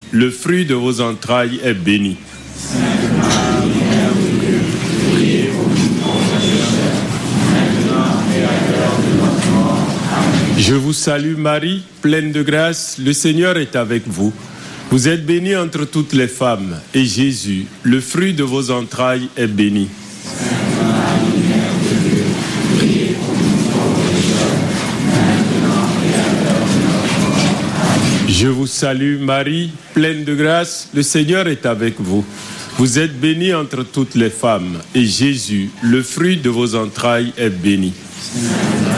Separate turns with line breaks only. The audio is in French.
le fruit de vos entrailles est béni. Je vous salue Marie, pleine de grâce, le Seigneur est avec vous. Vous êtes bénie entre toutes les femmes, et Jésus, le fruit de vos entrailles, est béni. Je vous salue Marie, pleine de grâce, le Seigneur est avec vous. Vous êtes bénie entre toutes les femmes, et Jésus, le fruit de vos entrailles, est béni.